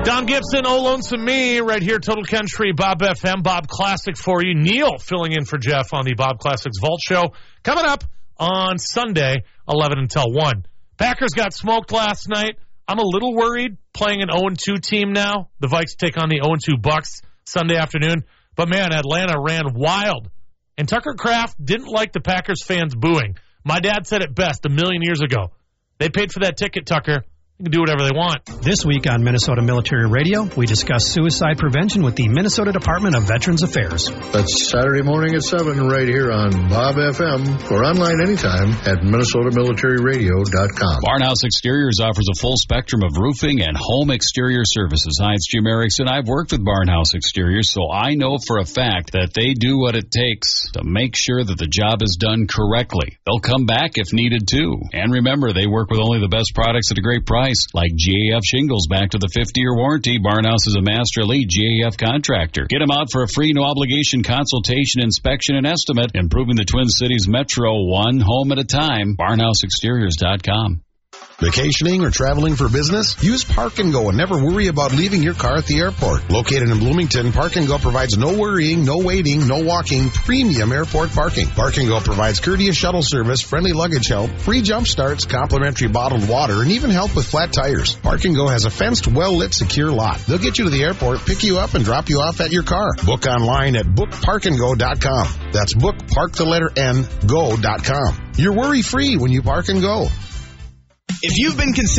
Don Gibson, Oh Lonesome Me, right here, Total Country, Bob FM, Bob Classic for you. Neil filling in for Jeff on the Bob Classics Vault Show. Coming up on Sunday, 11 until 1. Packers got smoked last night. I'm a little worried playing an 0-2 team now. The Vikes take on the 0-2 Bucks Sunday afternoon. But, man, Atlanta ran wild. And Tucker Kraft didn't like the Packers fans booing. My dad said it best a million years ago. They paid for that ticket, Tucker. They can do whatever they want. This week on Minnesota Military Radio, we discuss suicide prevention with the Minnesota Department of Veterans Affairs. That's Saturday morning at 7 right here on Bob FM, or online anytime at MinnesotaMilitaryRadio.com. Barnhouse Exteriors offers a full spectrum of roofing and home exterior services. Hi, it's Jim Erickson. I've worked with Barnhouse Exteriors, so I know for a fact that they do what it takes to make sure that the job is done correctly. They'll come back if needed, too. And remember, they work with only the best products at a great price. Like GAF shingles back to the 50-year warranty. Barnhouse is a Master Elite GAF contractor. Get them out for a free, no-obligation consultation, inspection, and estimate, improving the Twin Cities Metro one home at a time. BarnhouseExteriors.com. Vacationing or traveling for business? Use Park and Go and never worry about leaving your car at the airport. Located in Bloomington, Park and Go provides no worrying, no waiting, no walking, premium airport parking. Park and Go provides courteous shuttle service, friendly luggage help, free jump starts, complimentary bottled water, and even help with flat tires. Park and Go has a fenced, well-lit, secure lot. They'll get you to the airport, pick you up, and drop you off at your car. Book online at bookparkandgo.com. That's bookpark, go.com. You're worry-free when you Park and Go. If you've been considering